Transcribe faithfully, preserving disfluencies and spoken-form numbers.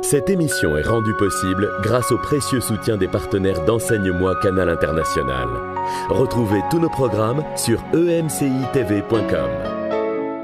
Cette émission est rendue possible grâce au précieux soutien des partenaires d'Enseigne-moi Canal International. Retrouvez tous nos programmes sur e m c i t v point com.